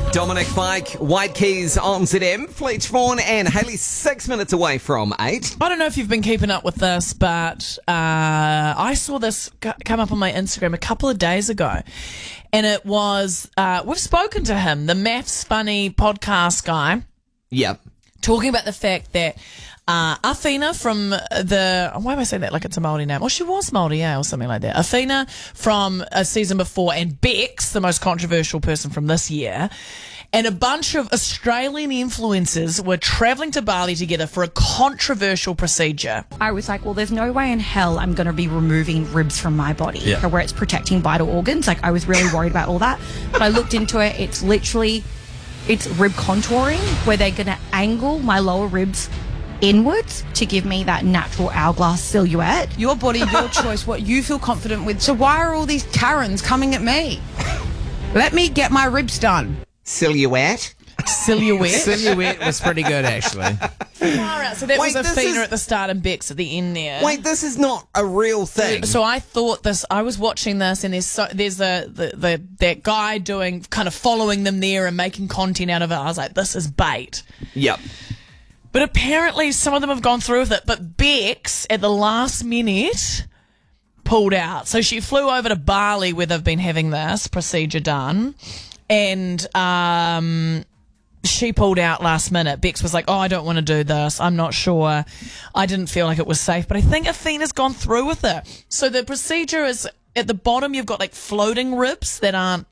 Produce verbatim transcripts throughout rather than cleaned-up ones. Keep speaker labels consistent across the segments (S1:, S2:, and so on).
S1: Dominic Fike, White Keys on Z M. Fleet Fawn and Hayley six minutes away from eight.
S2: I don't know if you've been keeping up with this, but uh, I saw this c- come up on my Instagram a couple of days ago. And it was, uh, we've spoken to him, the Maths Funny podcast guy.
S1: Yep.
S2: Talking about the fact that uh, Athena from the... Why am I saying that like it's a Māori name? Well, she was Māori, yeah, or something like that. Athena from a season before, and Bex, the most controversial person from this year, and a bunch of Australian influencers were travelling to Bali together for a controversial procedure.
S3: I was like, well, there's no way in hell I'm going to be removing ribs from my body
S4: Yeah.
S3: where it's protecting vital organs. Like, I was really worried about all that. But I looked into it. It's literally... It's rib contouring, where they're going to angle my lower ribs inwards to give me that natural hourglass silhouette.
S5: Your body, your choice, what you feel confident with. So why are all these Karens coming at me? Let me get my ribs done.
S1: Silhouette.
S2: Silhouette.
S4: Silhouette was pretty good, actually.
S2: Far out. So that
S1: Wait,
S2: was
S1: this
S2: Athena
S1: is-
S2: at the start and Bex at the end there.
S1: Wait, this is not a real thing.
S2: So I thought this. I was watching this, and there's so, there's a the, the that guy doing kind of following them there and making content out of it. I was like, this is bait.
S1: Yep.
S2: But apparently, some of them have gone through with it. But Bex, at the last minute, pulled out. So she flew over to Bali, where they've been having this procedure done, and um. she pulled out last minute. Bex was like, oh, I don't want to do this. I'm not sure. I didn't feel like it was safe. But I think Athena's gone through with it. So the procedure is, at the bottom, you've got like floating ribs that aren't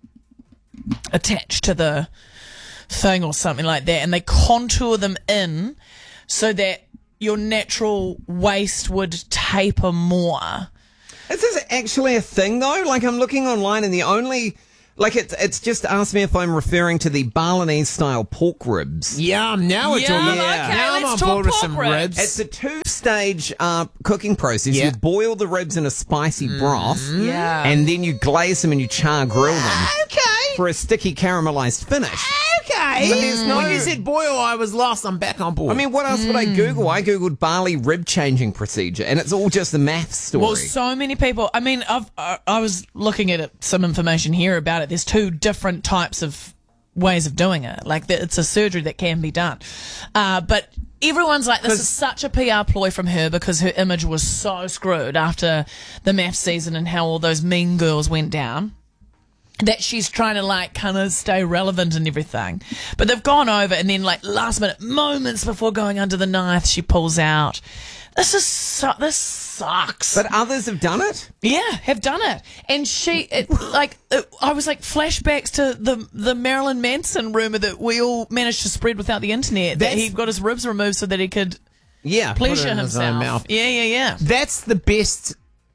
S2: attached to the thing or something like that. And they contour them in so that your natural waist would taper more.
S1: Is this actually a thing, though? Like, I'm looking online and the only... Like, it's, it's just asked me if I'm referring to the Balinese-style pork ribs.
S4: Yum, now we're
S2: Yeah,
S4: talking.
S2: okay,
S4: now I'm
S2: let's
S4: on
S2: talk
S4: board with
S2: pork
S4: some
S2: ribs.
S4: ribs.
S1: It's a two-stage uh, cooking process.
S4: Yeah.
S1: You boil the ribs in a spicy broth,
S2: Yeah.
S1: and then you glaze them and you char grill them
S4: okay.
S1: for a sticky caramelized finish.
S4: Okay.
S1: But there's no-
S4: When you said boil, I was lost. I'm back on board.
S1: I mean, what else would I Google? I Googled Bali rib changing procedure, and it's all just a math story.
S2: Well, so many people. I mean, I've, I, I was looking at it, some information here about it. There's two different types of ways of doing it. Like, the, it's a surgery that can be done. Uh, but everyone's like, this is such a P R ploy from her because her image was so screwed after the math season and how all those mean girls went down, that she's trying to, like, kind of stay relevant and everything. But they've gone over, and then, like, last minute, moments before going under the knife, she pulls out. This is su- this sucks.
S1: But others have done it?
S2: Yeah, have done it. And she, it, like, it, I was like, flashbacks to the the Marilyn Manson rumour that we all managed to spread without the internet, that
S1: That's-
S2: he got his ribs removed so that he could
S1: Yeah.
S2: pleasure
S4: in his own
S2: himself.
S4: mouth.
S2: Yeah, yeah, yeah.
S4: That's the best.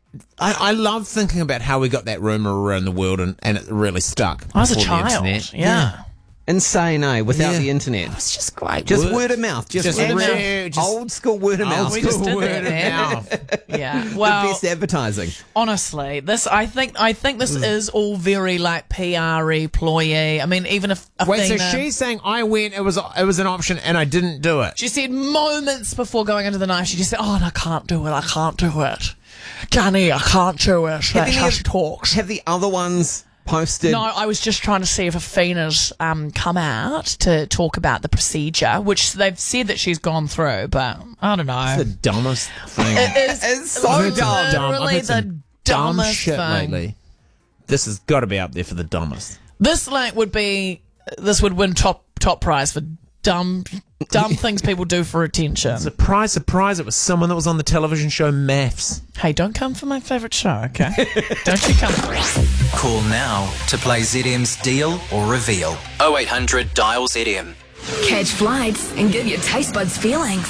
S4: I, I love thinking about how we got that rumour around the world and, and it really stuck.
S2: I was a
S4: before the
S2: child.
S4: internet.
S2: Yeah.
S1: Insane, eh? Without
S4: Yeah.
S1: the internet.
S4: It's just great.
S1: Just
S4: work.
S1: word of mouth. Just,
S4: Just
S1: word of
S4: re-
S1: mouth.
S4: just-
S1: Old school word of mouth.
S4: Old
S2: we just
S4: school
S2: did
S4: word
S2: that,
S4: of
S2: man.
S4: mouth.
S2: Yeah.
S1: The
S2: Well,
S1: best advertising.
S2: honestly, this I think I think this
S4: Mm.
S2: is all very like P R-y, ploy-y. I mean, even if
S4: Wait, so
S2: Athena-
S4: she's saying I went, it was it was an option and I didn't do it.
S2: She said moments before going under the knife, she just said, oh, I can't do it, I can't do it. Johnny, I can't do it. That's
S1: any
S2: how
S1: of-
S2: she talks.
S1: Have the other ones posted?
S2: No, I was just trying to see if Athena's um, come out to talk about the procedure, which they've said that she's gone through, but I don't know.
S4: The dumbest thing.
S2: It is
S1: It's so
S4: I've heard some
S1: dumb.
S4: dumb- I've
S2: literally
S4: heard some
S2: the
S4: dumb
S2: dumbest
S4: shit
S2: thing.
S4: lately. This has got to be up there for the dumbest.
S2: This like would be, this would win top top prize for dumb dumb things people do for attention.
S4: Surprise, surprise! It was someone that was on the television show Maths.
S2: Hey, don't come for my favourite show, okay? Don't you come.
S6: Call now to play Z M's Deal or Reveal. oh eight hundred dial Z M.
S7: Catch flights and give your taste buds feelings.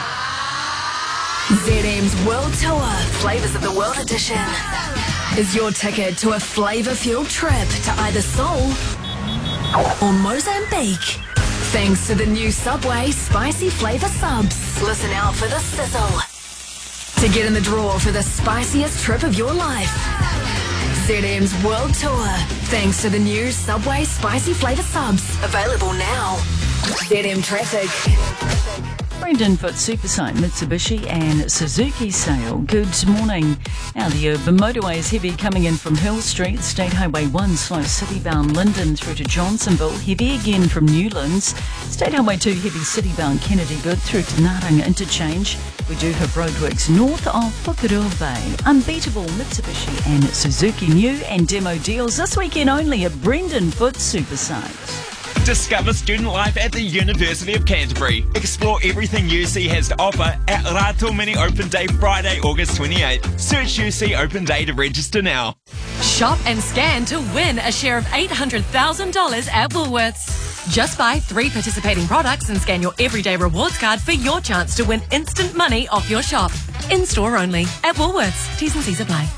S7: Z M's World Tour, Flavours of the World Edition, is your ticket to a flavour-fueled trip to either Seoul or Mozambique. Thanks to the new Subway Spicy Flavour Subs. Listen out for the sizzle to get in the draw for the spiciest trip of your life. Z M's World Tour, thanks to the new Subway Spicy Flavour Subs. Available now. Z M Traffic.
S8: Brendan Foot Supersite Mitsubishi and Suzuki sale. Good morning. Now the urban motorway is heavy coming in from Hill Street, State Highway one slow city-bound Linden through to Johnsonville. Heavy again from Newlands. State Highway two heavy city-bound Kennedy Good through to Narang Interchange. We do have roadworks north of Pukerua Bay. Unbeatable Mitsubishi and Suzuki new and demo deals this weekend only at Brendan Foot Supersite.
S9: Discover student life at the University of Canterbury. Explore everything U C has to offer at Rato Mini Open Day Friday, August twenty-eighth. Search U C Open Day to register now.
S10: Shop and scan to win a share of eight hundred thousand dollars at Woolworths. Just buy three participating products and scan your everyday rewards card for your chance to win instant money off your shop. In-store only at Woolworths. T's and C's apply.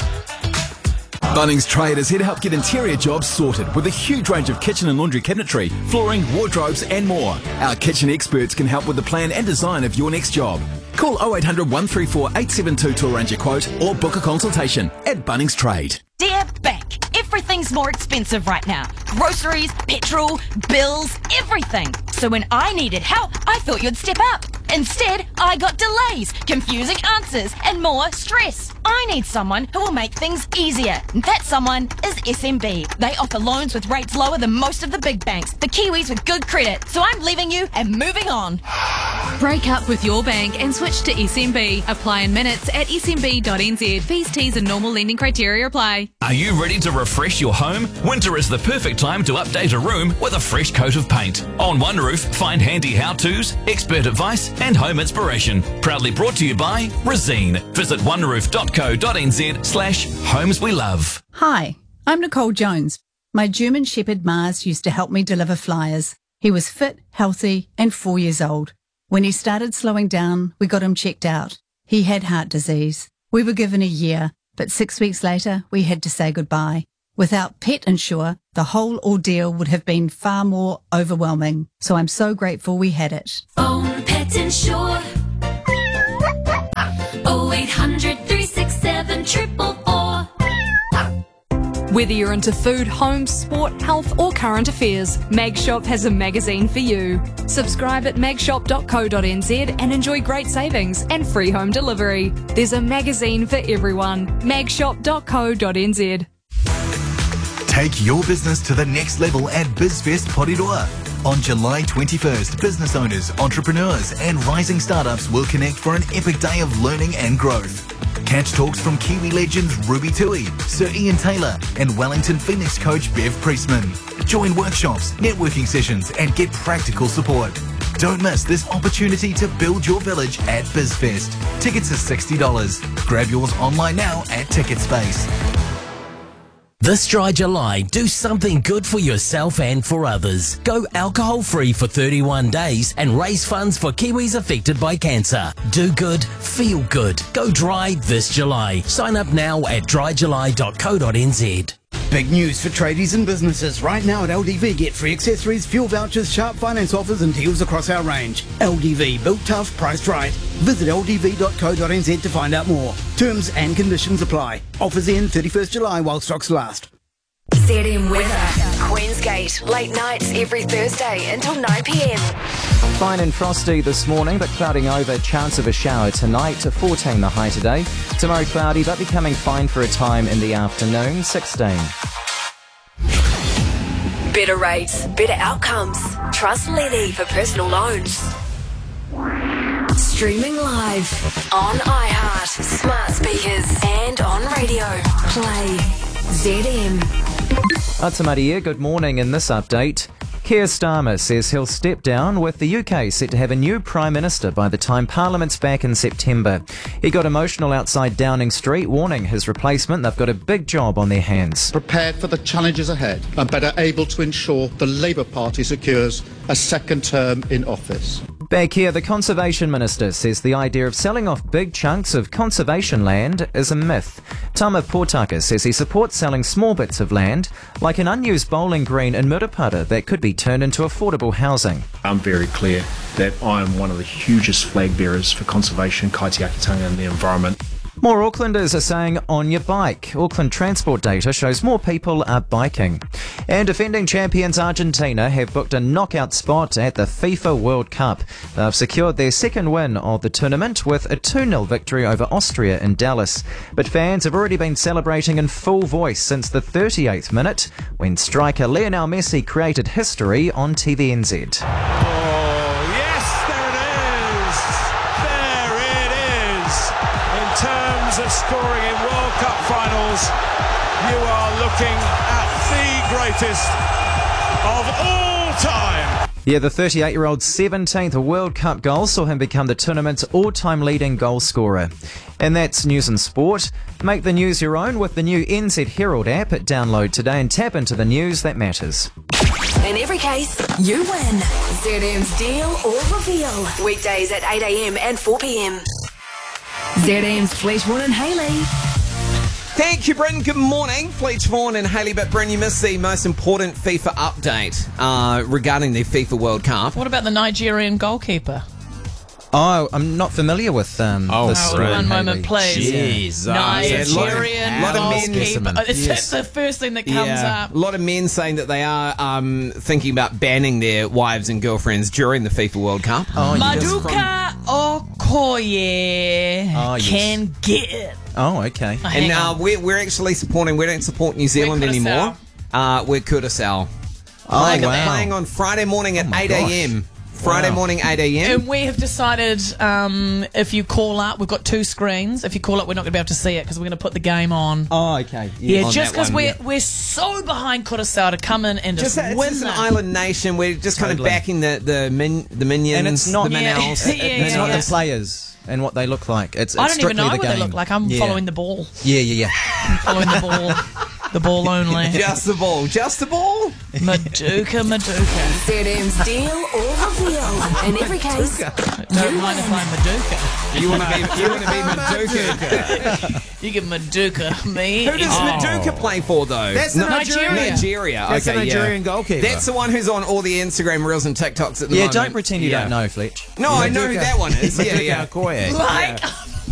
S11: Bunnings Trade is here to help get interior jobs sorted with a huge range of kitchen and laundry cabinetry, flooring, wardrobes and more. Our kitchen experts can help with the plan and design of your next job. Call oh eight hundred, one three four, eight seven two to arrange a quote or book a consultation at Bunnings Trade.
S12: Dear Beck, everything's more expensive right now. Groceries, petrol, bills, everything. So when I needed help, I thought you'd step up. Instead, I got delays, confusing answers, and more stress. I need someone who will make things easier. That someone is S M B. They offer loans with rates lower than most of the big banks. The Kiwis with good credit. So I'm leaving you and moving on.
S13: Break up with your bank and switch to S M B. Apply in minutes at s m b dot n z. Fees, T's and normal lending criteria apply.
S14: Are you ready to refresh your home? Winter is the perfect time to update a room with a fresh coat of paint. On One Roof, find handy how-tos, expert advice and home inspiration. Proudly brought to you by Resene. Visit one roof dot co dot n z slash homes we love.
S15: Hi, I'm Nicole Jones. My German Shepherd Mars used to help me deliver flyers. He was fit, healthy and four years old. When he started slowing down, we got him checked out. He had heart disease. We were given a year, but six weeks later, we had to say goodbye. Without Pet Insure, the whole ordeal would have been far more overwhelming. So I'm so grateful we had it.
S7: Phone Pet Insure. oh eight hundred, three six seven, four four four.
S10: Whether you're into food, home, sport, health or current affairs, Magshop has a magazine for you. Subscribe at magshop dot co dot n z and enjoy great savings and free home delivery. There's a magazine for everyone. magshop dot co dot n z.
S16: Take your business to the next level at BizFest Porirua. On July twenty-first, business owners, entrepreneurs and rising startups will connect for an epic day of learning and growth. Catch talks from Kiwi legends Ruby Tui, Sir Ian Taylor and Wellington Phoenix coach Bev Priestman. Join workshops, networking sessions and get practical support. Don't miss this opportunity to build your village at BizFest. Tickets are sixty dollars. Grab yours online now at TicketSpace.
S17: This dry July, do something good for yourself and for others. Go alcohol-free for thirty-one days and raise funds for Kiwis affected by cancer. Do good, feel good. Go dry this July. Sign up now at dry july dot co dot n z.
S18: Big news for tradies and businesses. Right now at L D V, get free accessories, fuel vouchers, sharp finance offers and deals across our range. L D V, built tough, priced right. Visit l d v dot co dot n z to find out more. Terms and conditions apply. Offers end thirty-first July while stocks last.
S7: Z M weather. Queensgate, late nights every Thursday until nine p m.
S19: Fine and frosty this morning, but clouding over. Chance of a shower tonight. fourteen the high today. Tomorrow cloudy, but becoming fine for a time in the afternoon. sixteen.
S7: Better rates, better outcomes. Trust Lenny for personal loans. Streaming live on iHeart, smart speakers, and on radio. Play Z M.
S19: Atamaria, good morning. In this update, Keir Starmer says he'll step down, with the U K set to have a new Prime Minister by the time Parliament's back in September. He got emotional outside Downing Street, warning his replacement they've got a big job on their hands.
S20: Prepared for the challenges ahead and better able to ensure the Labour Party secures a second term in office.
S19: Back here, the Conservation Minister says the idea of selling off big chunks of conservation land is a myth. Tama Portaka says he supports selling small bits of land, like an unused bowling green in Murupara that could be turned into affordable housing.
S21: I'm very clear that I am one of the hugest flag bearers for conservation, kaitiakitanga and the environment.
S19: More Aucklanders are saying on your bike. Auckland transport data shows more people are biking. And defending champions Argentina have booked a knockout spot at the FIFA World Cup. They've secured their second win of the tournament with a two nil victory over Austria in Dallas. But fans have already been celebrating in full voice since the thirty-eighth minute when striker Lionel Messi created history on T V N Z.
S21: Of scoring in World Cup finals, you are looking at the greatest of all time.
S19: Yeah, the thirty-eight-year-old's seventeenth World Cup goal saw him become the tournament's all-time leading goal scorer. And that's news and sport. Make the news your own with the new N Z Herald app. Download today and tap into the news that matters.
S7: In every case, you win. Z M's Deal or Reveal. Weekdays at eight a.m. and four p.m. Z M's Fleet Vaughan and Hayley.
S1: Thank you, Bryn. Good morning. Fleet Vaughan and Hayley. But, Bryn, you missed the most important FIFA update uh, regarding the FIFA World Cup.
S2: What about the Nigerian goalkeeper?
S19: Oh, I'm not familiar with um,
S4: oh,
S19: this
S2: oh,
S19: story.
S2: One moment, please.
S1: Jeez.
S2: Nigerian
S1: lot of, lot of
S2: goalkeeper.
S1: men,
S2: It's
S1: yes.
S2: the first thing that comes
S1: yeah.
S2: up.
S1: A lot of men saying that they are um, thinking about banning their wives and girlfriends during the FIFA World Cup.
S19: Oh, yes.
S2: Maduka Okoye
S19: Oh, yes.
S2: can get it.
S19: Oh, okay.
S2: Oh, hang
S1: and uh,
S2: on.
S1: we're, we're actually supporting, we don't support New Zealand
S2: We're
S1: anymore. Uh, we're Kurdisal.
S19: Oh,
S1: like
S19: wow.
S1: playing on Friday morning at
S19: Oh my
S1: eight a.m. Friday
S19: Wow.
S1: morning, eight a.m.
S2: And we have decided um, if you call up, we've got two screens. If you call up, we're not going to be able to see it because we're going to put the game on.
S19: Oh, okay.
S2: Yeah,
S1: On
S2: just
S1: that
S2: because
S1: one,
S2: we're
S1: yeah.
S2: we're so behind Kurdisal to come in and just,
S1: Just, it's
S2: win
S1: just an
S2: that.
S1: island nation. We're just kind
S19: Totally.
S1: of backing the the, min, the minions,
S19: And it's not-
S1: the
S2: Yeah.
S1: minnows.
S2: Yeah,
S19: It's
S2: yeah,
S19: not
S2: yeah.
S19: the players and what they look like. It's, it's
S2: I don't even
S19: strictly
S2: know
S19: the
S2: what
S19: game.
S2: they look like. I'm
S19: Yeah.
S2: following the ball.
S19: Yeah, yeah, yeah.
S2: I'm following the ball. The ball only.
S1: Just the ball. Just the ball.
S2: Maduka, Maduka.
S7: Z M's Deal or Reveal. In every case,
S2: Don't mind if I'm Maduka.
S1: You want to be? You want to be Maduka?
S2: You can Maduka me.
S1: Who does
S2: Oh.
S1: Maduka play for though?
S4: That's the
S1: No-
S4: Nigerian.
S1: Nigeria.
S4: That's the
S1: okay,
S4: Nigerian
S1: yeah.
S4: goalkeeper.
S1: That's the one who's on all the Instagram reels and TikToks at the
S19: Yeah,
S1: moment.
S19: don't pretend you
S1: Yeah.
S19: don't know, Fletch.
S1: No, I know who that one is. Yeah,
S4: Maduka
S1: yeah.
S4: Okoye.
S2: Like,
S4: Yeah.